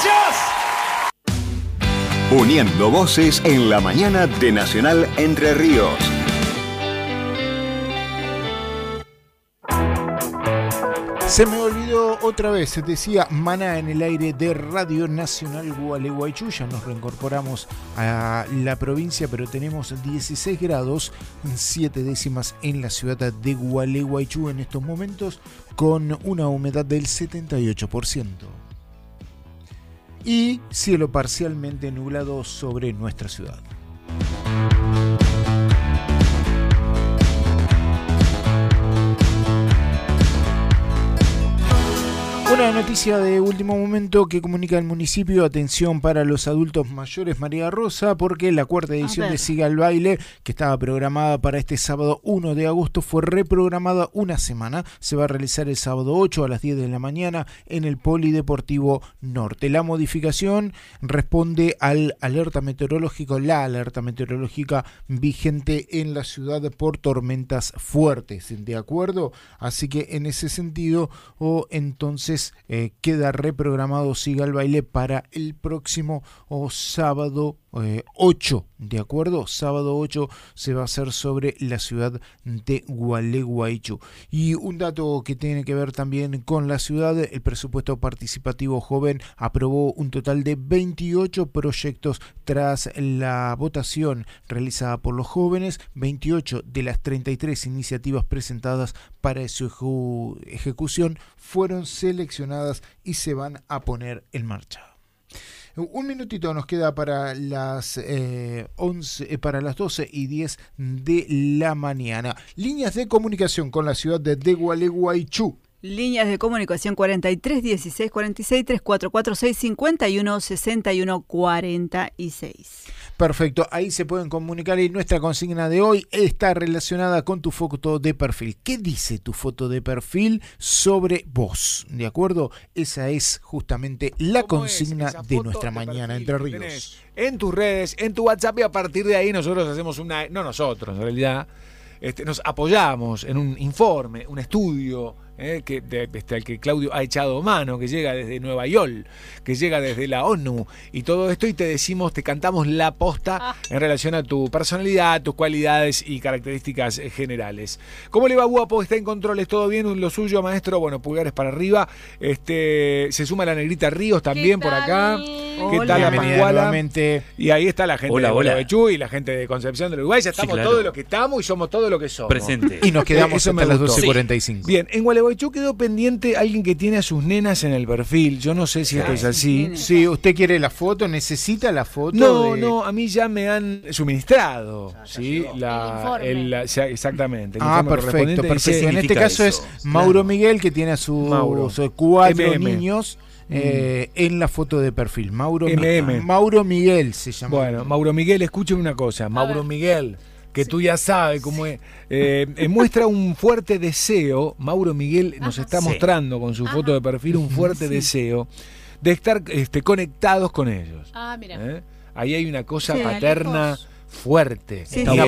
gracias. Uniendo voces en la mañana de Nacional Entre Ríos. Se me olvidó otra vez, se decía Maná en el aire de Radio Nacional Gualeguaychú. Ya nos reincorporamos a la provincia, pero tenemos 16 grados, 7 décimas en la ciudad de Gualeguaychú en estos momentos, con una humedad del 78%. Y cielo parcialmente nublado sobre nuestra ciudad. Una noticia de último momento que comunica el municipio: atención para los adultos mayores, María Rosa, porque la cuarta edición de Siga el Baile, que estaba programada para este sábado 1 de agosto, fue reprogramada una semana. Se va a realizar el sábado 8 a las 10 de la mañana en el Polideportivo Norte. La modificación responde al alerta meteorológico, la alerta meteorológica vigente en la ciudad por tormentas fuertes, ¿de acuerdo? Así que en ese sentido, entonces queda reprogramado Siga el Baile para el próximo sábado 8, ¿de acuerdo? Sábado 8 se va a hacer sobre la ciudad de Gualeguaychú. Y un dato que tiene que ver también con la ciudad: el presupuesto participativo joven aprobó un total de 28 proyectos tras la votación realizada por los jóvenes. 28 de las 33 iniciativas presentadas para su ejecución fueron seleccionadas y se van a poner en marcha. Un minutito nos queda para las 12:10 de la mañana. Líneas de comunicación con la ciudad de Gualeguaychú. Líneas de comunicación 43 16 46 344 651 61 46. Perfecto, ahí se pueden comunicar y nuestra consigna de hoy está relacionada con tu foto de perfil. ¿Qué dice tu foto de perfil sobre vos? ¿De acuerdo? Esa es justamente la consigna de nuestra mañana Entre Ríos. En tus redes, en tu WhatsApp, y a partir de ahí nosotros hacemos en realidad nos apoyamos en un informe, un estudio al que Claudio ha echado mano, que llega desde Nueva York, que llega desde la ONU y todo esto, y te cantamos la posta en relación a tu personalidad, tus cualidades y características generales. ¿Cómo le va, guapo? ¿Está en controles? ¿Todo bien? ¿Lo suyo, maestro? Bueno, pulgares para arriba. Se suma la negrita Ríos también por acá. ¿Qué tal la Pascuala? Y ahí está la gente de Gualeguaychú y la gente de Concepción del Uruguay. Ya estamos todos los que estamos y somos todos los que somos. Presente. Y nos quedamos hasta las 12:45. Sí. Bien, en Gualeguaychú quedó pendiente alguien que tiene a sus nenas en el perfil. Yo no sé si esto es así. Sí, ¿usted quiere la foto? ¿Necesita la foto? No, a mí ya me han suministrado. ¿Sí? Exactamente. Perfecto. En este caso es Mauro Miguel, que tiene a sus 4 niños. En la foto de perfil. Mauro Miguel se llama. Bueno, Mauro Miguel, escuchen una cosa. Mauro Miguel, que tú ya sabes cómo es, muestra un fuerte deseo. Mauro Miguel nos está mostrando con su foto de perfil un fuerte deseo de estar conectados con ellos. Mira. Ahí hay una cosa paterna fuerte.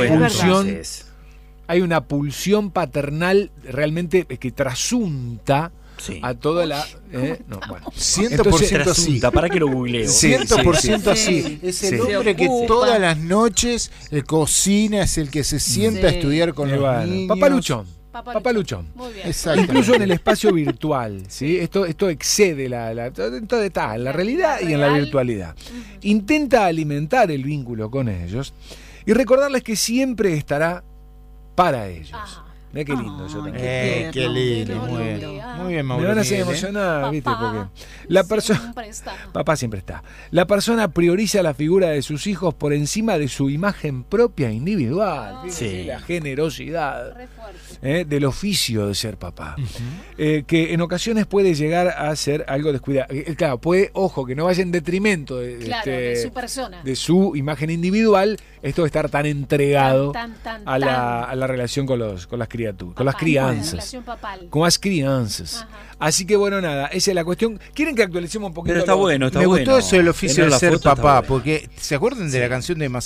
Hay una pulsión paternal realmente que trasunta a toda la... 100% así. Para que lo googleo. 100% así. Es el hombre que todas las noches cocina, es el que se sienta a estudiar con los niños. Papá Luchón. Muy bien. Incluso en el espacio virtual, ¿sí? Esto excede la realidad y en la virtualidad. Intenta alimentar el vínculo con ellos y recordarles que siempre estará para ellos. Mira qué lindo eso también. Qué lindo, muy bien. Muy bien, Mauro. Me van a hacer emocionar, ¿viste? Porque la persona. Papá siempre está. La persona prioriza la figura de sus hijos por encima de su imagen propia individual. La generosidad del oficio de ser papá. Que en ocasiones puede llegar a ser algo descuidado. Claro, ojo, que no vaya en detrimento de su persona. De su imagen individual, esto de estar tan entregado a la relación con las criaturas. Con las crianzas. Con las crianzas. Así que bueno, nada, esa es la cuestión. ¿Quieren que actualicemos un poquito? Pero está bueno. Me gustó eso del oficio de ser papá, porque ¿se acuerdan de la canción de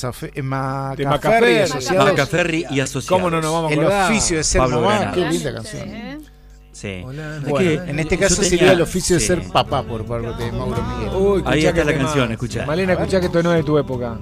Macaferri y Asociados? Macaferri y Asociados. ¿Cómo no nos vamos a acordar? El oficio de ser mamá, qué linda canción. Sí. Hola, Bueno, en este caso sería el oficio de ser papá por parte de Mauro Miguel. Uy, Ahí escuchá está la que canción, tema. escuchá. Malena, escuchá que esto no es de tu época.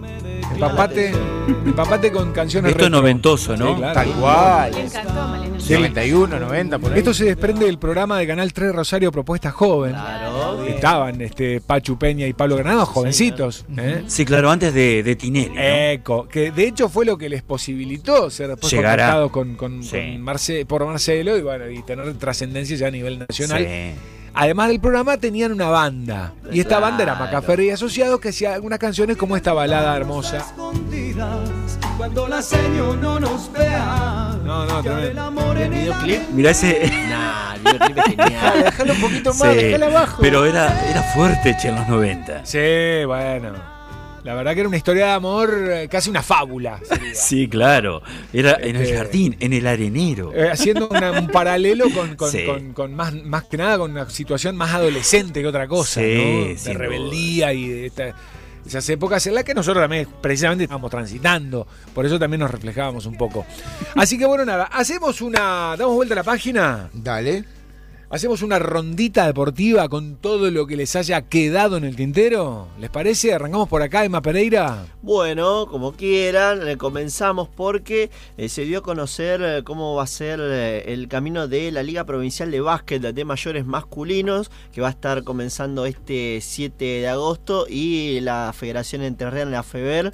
Empapate con canciones Esto es retro. noventoso, ¿no? Sí, claro. Tal cual. Le encantó, Malena. 91, 90, por ahí. Esto se desprende del programa de Canal 3 Rosario Propuesta Joven. Claro. Estaban Pachu Peña y Pablo Granado, jovencitos. Sí, claro, antes de Tinelli, ¿no? Eco, que de hecho fue lo que les posibilitó ser después Llegar a- contactados con Sí. por Marcelo y, bueno, y tener trascendencia ya a nivel nacional. Sí. Además del programa tenían una banda. Y esta banda era Claro. Macaferri y Asociados, que hacía algunas canciones como esta balada hermosa. Cuando la seño no nos vea. No, Que tremendo. el amor ¿El en ella. videoclip? Mirá ese. Nah, el videoclip es genial. Déjalo un poquito más, Sí, déjalo abajo. pero era fuerte, che, en los 90. Sí, bueno. La verdad que era una historia de amor, casi una fábula. Sería. Sí, claro. Era en el Este- jardín, en el arenero. Haciendo un paralelo Sí. con más que nada con una situación más adolescente que otra cosa, Sí, ¿no? De sin rebeldía y de esas épocas en las que nosotros también precisamente estábamos transitando. Por eso también nos reflejábamos un poco. Así que bueno, nada, damos vuelta a la página. Dale. ¿Hacemos una rondita deportiva con todo lo que les haya quedado en el tintero? ¿Les parece? Arrancamos por acá, Emma Pereira. Bueno, como quieran, comenzamos porque se dio a conocer cómo va a ser el camino de la Liga Provincial de Básquet de mayores masculinos, que va a estar comenzando este 7 de agosto, y la Federación Entrerriana, la FEBER,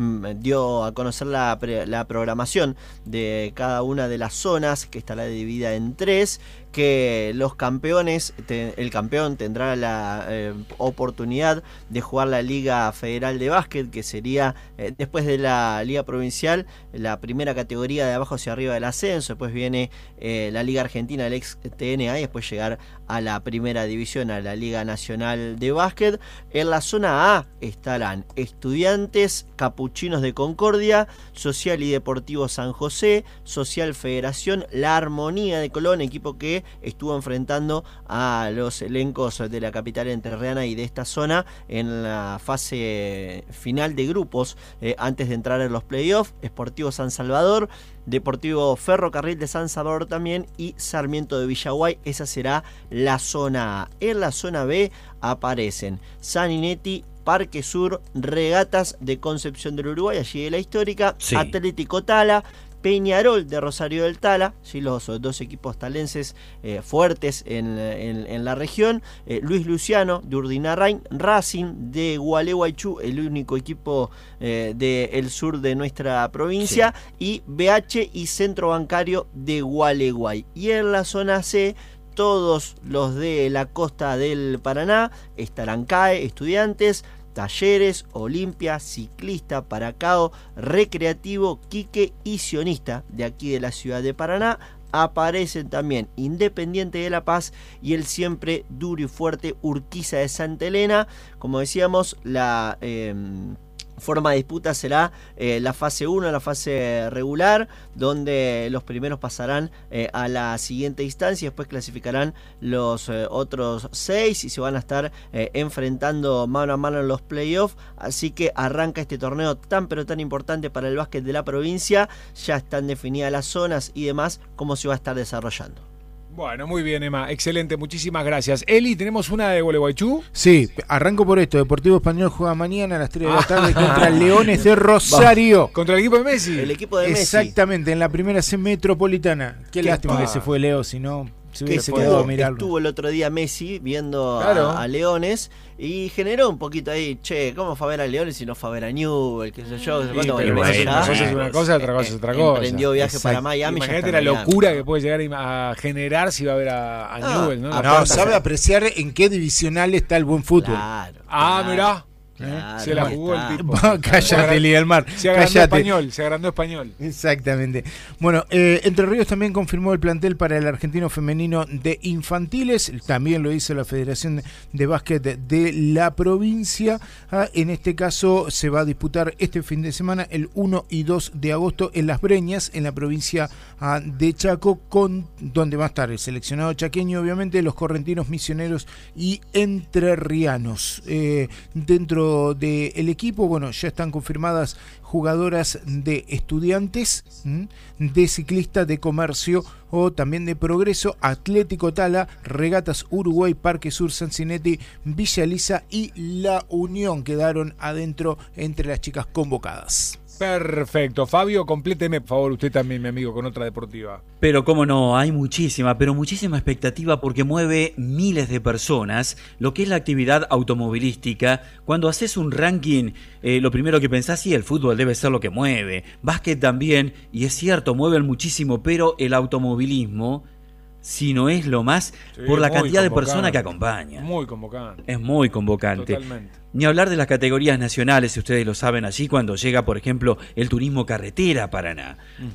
dio a conocer la programación de cada una de las zonas, que estará dividida en 3, que los campeones, el campeón tendrá la oportunidad de jugar la Liga Federal de Básquet, que sería después de la Liga Provincial la primera categoría de abajo hacia arriba del ascenso. Después viene la Liga Argentina, el ex TNA, y después llegar a la primera división, a la Liga Nacional de Básquet. En la zona A estarán Estudiantes, Capuchinos de Concordia, Social y Deportivo San José, Social Federación, La Armonía de Colón, equipo que estuvo enfrentando a los elencos de la capital entrerriana y de esta zona en la fase final de grupos, antes de entrar en los playoffs. Sportivo San Salvador, Deportivo Ferrocarril de San Salvador también, y Sarmiento de Villaguay. Esa será la zona A. En la zona B aparecen San Inetti, Parque Sur, Regatas de Concepción del Uruguay, allí de la histórica, Sí. Atlético Tala, Peñarol de Rosario del Tala, ¿sí? Los dos equipos talenses fuertes en la región, Luis Luciano de Urdinarrain, Racing de Gualeguaychú, el único equipo del sur de nuestra provincia, y BH y Centro Bancario de Gualeguay. Y en la zona C, todos los de la costa del Paraná estarán CAE, Estudiantes, Talleres, Olimpia, Ciclista, Paracao, Recreativo, Quique y Sionista de aquí de la ciudad de Paraná. Aparecen también Independiente de La Paz y el siempre duro y fuerte Urquiza de Santa Elena. Como decíamos, la forma de disputa será la fase 1, la fase regular, donde los primeros pasarán a la siguiente instancia, después clasificarán los otros 6 y se van a estar enfrentando mano a mano en los playoffs. Así que arranca este torneo tan pero tan importante para el básquet de la provincia. Ya están definidas las zonas y demás, cómo se va a estar desarrollando. Bueno, muy bien, Emma. Excelente, muchísimas gracias. Eli, ¿tenemos una de Gualeguaychú? Sí, arranco por esto. Deportivo Español juega mañana a las 3 de la tarde contra Leones de Rosario. ¿Contra el equipo de Messi? El equipo de Messi. Exactamente, en la primera C metropolitana. Qué lástima que se fue Leo, si no se Que hubiera quedado a estuvo, mirarlo. estuvo el otro día Messi viendo Claro. a Leones y generó un poquito ahí, che, ¿cómo fue a ver a Leones y no fue a ver a Newell? ¿Qué sé yo? Sí, Bueno, pero Messi una ya, cosa es una cosa, otra cosa es otra cosa. emprendió viaje Exacto. para Miami. ya Imagínate está la en Miami. locura que puede llegar a generar si va a ver a Newell, ¿no? La No, plata. sabe apreciar en qué divisional está el buen fútbol. Claro. Ah, claro, mirá. claro, Se la ahí jugó está. el tipo. Cállate, Liga del Mar. Se agrandó Cállate. español, se agrandó español. Exactamente. Bueno, Entre Ríos también confirmó el plantel para el argentino femenino de infantiles. También lo hizo la Federación de Básquet de la provincia. En este caso se va a disputar este fin de semana, el 1 y 2 de agosto, en Las Breñas, en la provincia de Chaco, donde va a estar el seleccionado chaqueño, obviamente, los correntinos, misioneros y entrerrianos. Dentro dentro del equipo, bueno, ya están confirmadas jugadoras de Estudiantes, de Ciclista, de Comercio o también de Progreso, Atlético Tala, Regatas Uruguay, Parque Sur, Cincinnati, Villa Elisa y La Unión quedaron adentro entre las chicas convocadas. Perfecto. Fabio, compléteme, por favor, usted también, mi amigo, con otra deportiva. Pero cómo no, hay muchísima expectativa porque mueve miles de personas lo que es la actividad automovilística. Cuando haces un ranking, lo primero que pensás, sí, el fútbol debe ser lo que mueve, básquet también, y es cierto, mueven muchísimo, pero el automovilismo, si no es lo más, sí, por la cantidad de personas que acompañan. Muy convocante. Es muy convocante. Totalmente. Ni hablar de las categorías nacionales, si ustedes lo saben allí, cuando llega, por ejemplo, el turismo carretera a Paraná,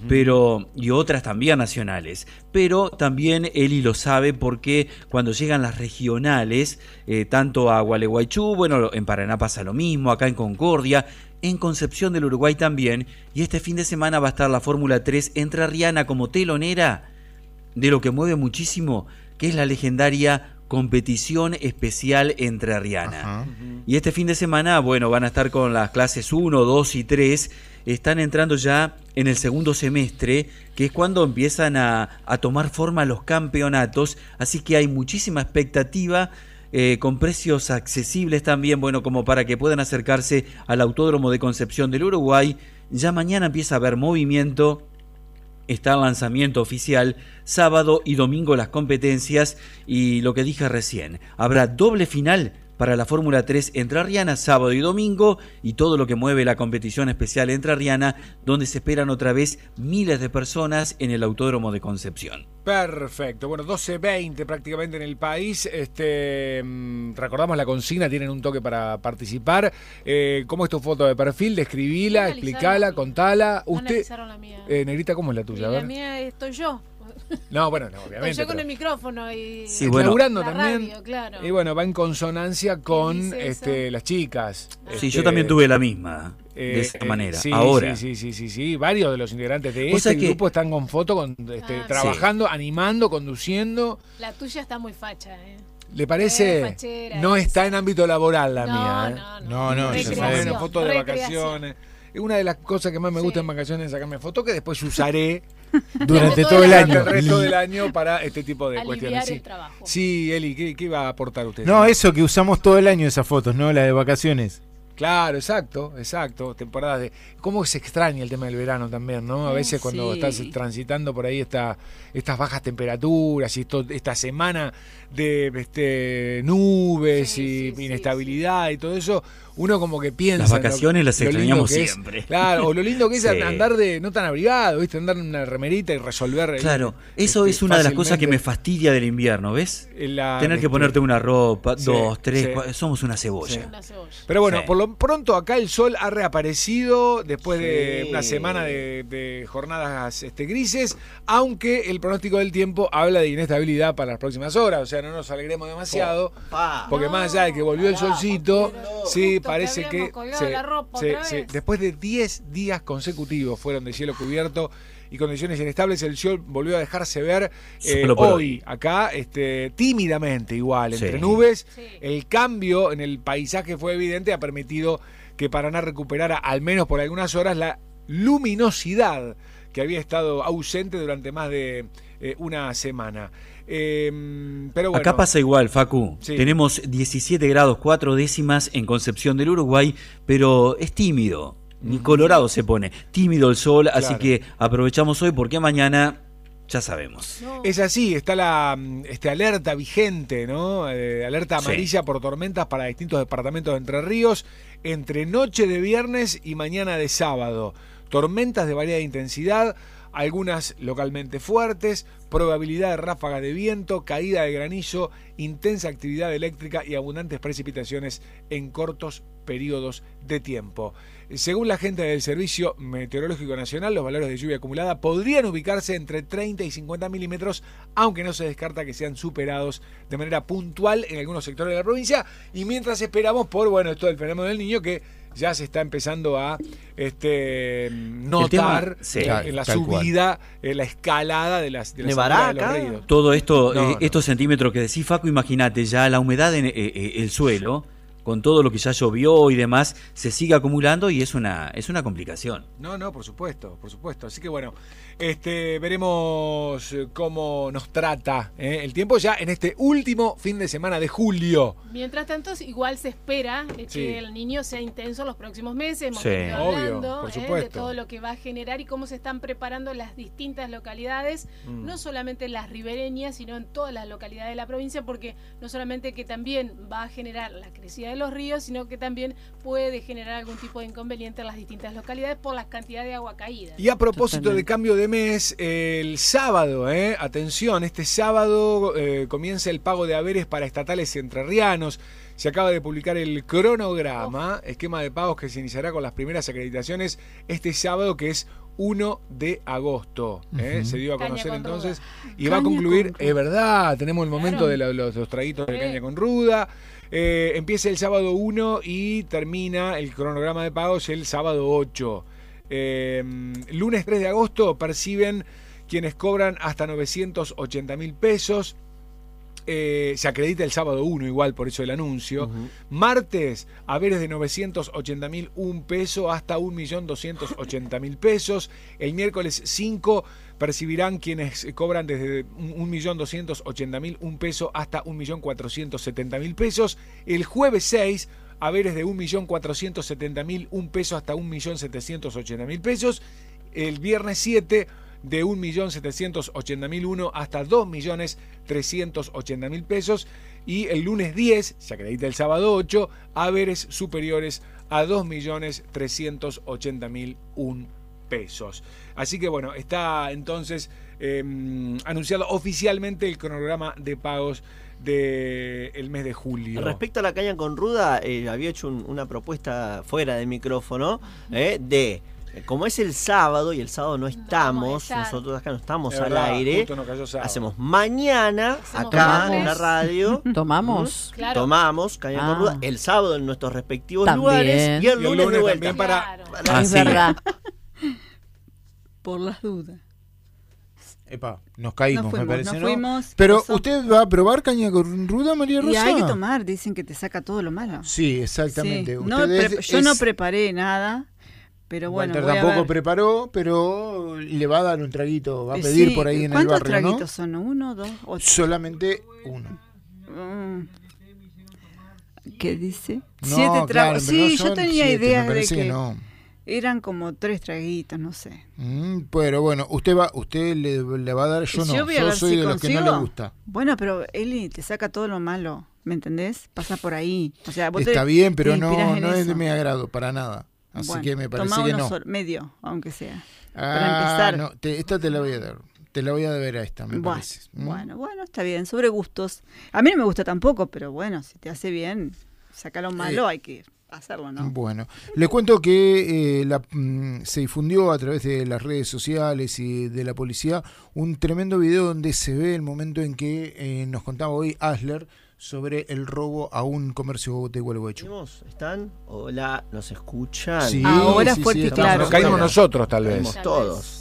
y otras también nacionales. Pero también Eli lo sabe porque cuando llegan las regionales, tanto a Gualeguaychú, bueno, en Paraná pasa lo mismo, acá en Concordia, en Concepción del Uruguay también, y este fin de semana va a estar la Fórmula 3 entrerriana como telonera de lo que mueve muchísimo, que es la legendaria competición especial entrerriana. Y este fin de semana, bueno, van a estar con las clases 1, 2 y 3, están entrando ya en el segundo semestre, que es cuando empiezan a tomar forma los campeonatos, así que hay muchísima expectativa, con precios accesibles también, bueno, como para que puedan acercarse al Autódromo de Concepción del Uruguay. Ya mañana empieza a haber movimiento. Está el lanzamiento oficial, sábado y domingo las competencias, y lo que dije recién, habrá doble final para la Fórmula 3 entrerriana, sábado y domingo, y todo lo que mueve la competición especial entrerriana, donde se esperan otra vez miles de personas en el Autódromo de Concepción. Perfecto, bueno, 12:20 prácticamente en el país. Recordamos la consigna, tienen un toque para participar. ¿Cómo es tu foto de perfil? Describila, explicala, contala. Usted, la mía. Negrita, ¿cómo es la tuya? La mía estoy yo. No, bueno, no, obviamente. Estoy yo con el micrófono y sí, bueno, laburando la también. radio, claro. Y bueno, va en consonancia con las chicas. Sí, yo también tuve la misma. De esa manera, sí, ahora. Sí. Varios de los integrantes de este grupo están con foto, trabajando, animando, conduciendo. La tuya está muy facha, ¿Le parece? Fachera, no está en ámbito laboral la mía. No, ya sabemos, fotos de vacaciones. Es una de las cosas que más me gusta en vacaciones, es sacarme fotos que después usaré durante todo el año. El resto del año para este tipo de cuestiones. El trabajo. Sí, Eli, ¿qué iba a aportar usted? No, eso que usamos todo el año esas fotos, ¿no? La de vacaciones. Claro, exacto. Temporadas de... ¿Cómo se extraña el tema del verano también, no? A veces cuando estás transitando por ahí estas bajas temperaturas y esta semana de nubes y inestabilidad y todo eso, uno como que piensa... Las vacaciones las extrañamos siempre. Claro, o lo lindo que es andar no tan abrigado, ¿viste? Andar en una remerita y resolver... Claro, eso es una de las cosas que me fastidia del invierno, ¿ves? Tener que ponerte una ropa, 2, 3, somos una cebolla. Pero bueno, por lo pronto acá el sol ha reaparecido después de una semana de jornadas grises, aunque el pronóstico del tiempo habla de inestabilidad para las próximas horas, o sea, no nos alegremos demasiado, porque más allá de que volvió el solcito, sí, parece que después de 10 días consecutivos fueron de cielo cubierto y condiciones inestables, el sol volvió a dejarse ver hoy acá, tímidamente igual, entre nubes. El cambio en el paisaje fue evidente, ha permitido que Paraná recuperara, al menos por algunas horas, la luminosidad que había estado ausente durante más de una semana. Pero bueno. Acá pasa igual, Facu. Tenemos 17 grados 4 décimas en Concepción del Uruguay, pero es tímido. Ni colorado se pone. Tímido el sol, así que aprovechamos hoy porque mañana ya sabemos. Es así, está la alerta vigente, ¿no? Alerta amarilla por tormentas para distintos departamentos de Entre Ríos entre noche de viernes y mañana de sábado. Tormentas de variada intensidad, algunas localmente fuertes, probabilidad de ráfagas de viento, caída de granizo, intensa actividad eléctrica y abundantes precipitaciones en cortos periodos de tiempo. Según la gente del Servicio Meteorológico Nacional, los valores de lluvia acumulada podrían ubicarse entre 30 y 50 milímetros, aunque no se descarta que sean superados de manera puntual en algunos sectores de la provincia. Y mientras esperamos por, esto del fenómeno del Niño, que ya se está empezando a notar en la subida, en la escalada de las alturas de los ríos. Todo esto, estos centímetros que decís, Facu, imagínate ya la humedad en el suelo. con todo lo que ya llovió y demás, se sigue acumulando y es una complicación. No, por supuesto. Así que bueno, veremos cómo nos trata el tiempo ya en este último fin de semana de julio. Mientras tanto, igual se espera Sí. que el niño sea intenso los próximos meses. Hemos Sí. venido Obvio, hablando por de supuesto. todo lo que va a generar y cómo se están preparando las distintas localidades, no solamente en las ribereñas, sino en todas las localidades de la provincia, porque no solamente que también va a generar la crecida de los ríos, sino que también puede generar algún tipo de inconveniente en las distintas localidades por la cantidad de agua caída. Y a propósito Totalmente. de cambio de mes, el sábado, atención, este sábado comienza el pago de haberes para estatales entrerrianos. Se acaba de publicar el cronograma, esquema de pagos que se iniciará con las primeras acreditaciones este sábado, que es 1 de agosto. Se dio a Caña conocer con entonces ruda. y va a Caña concluir, con es verdad, tenemos el momento Claro. de los traguitos de Sí. caña con ruda. Empieza el sábado 1 y termina el cronograma de pagos el sábado 8. Lunes 3 de agosto perciben quienes cobran hasta 980.000 pesos. Se acredita el sábado 1 igual, por eso el anuncio. Martes, haberes de 980.001 pesos hasta 1.280.000 pesos. El miércoles 5 percibirán quienes cobran desde 1.280.001 pesos hasta 1.470.000 pesos. El jueves 6, haberes de 1.470.001 pesos hasta 1.780.000 pesos. El viernes 7, de 1.780.001 hasta 2.380.000 pesos. Y el lunes 10, se acredita el sábado 8, haberes superiores a 2.380.001 pesos. Así que bueno, está entonces anunciado oficialmente el cronograma de pagos del mes de julio. Respecto a la caña con ruda, había hecho una propuesta fuera de micrófono de... Como es el sábado y el sábado no vamos a estamos, estar. nosotros acá no estamos Es al verdad, aire, justo nos cayó sábado. hacemos mañana Hacemos acá martes. en la radio. ¿Tomamos? Claro. Tomamos caña con Ah. ruda el sábado en nuestros respectivos También. lugares y el Y el lunes de lunes vuelta. también para... Claro. Ah, Es sí. verdad. Por las dudas. Epa, nos caímos, Nos me fuimos, parece, nos ¿no? fuimos. Pero pasó. ¿usted va a probar caña con ruda, María Rosa? Y hay que tomar, dicen que te saca todo lo malo. Sí, exactamente. Sí. No, Ustedes yo no preparé nada, pero bueno, Walter voy a tampoco ver. preparó, pero le va a dar un traguito, va a pedir Sí, por ahí en el ¿cuántos barrio, ¿no? traguitos son? ¿1, 2, 8? Solamente uno. ¿Qué dice? No, 7 claro, tragos. pero no Sí, son yo tenía 7, idea me de parece que no. eran como 3 traguitos, no sé. Pero bueno, usted le va a dar, yo no. Yo voy a Yo ver soy si de los que no le consigo. gusta. Bueno, pero Eli te saca todo lo malo, ¿me entendés? Pasa por ahí. O sea, vos Está te- bien, te pero inspirás en no es eso. de mi agrado, para nada. Así Bueno, que me parece tomá que uno no. solo, medio, aunque sea. Ah, para empezar. no, esta te la voy a dar. Te la voy a deber a esta, me Bueno, parece. bueno, está bien, sobre gustos. A mí no me gusta tampoco, pero bueno, si te hace bien, saca lo malo, hay que hacerlo, ¿no? Bueno, les cuento que se difundió a través de las redes sociales y de la policía un tremendo video donde se ve el momento en que nos contaba hoy Asler sobre el robo a un comercio de Gualeguaychú. ¿Están? Hola, ¿nos escuchan? Sí, Ahora sí, fuerte y estamos claro. Nos caímos nosotros, tal vez. Caímos todos.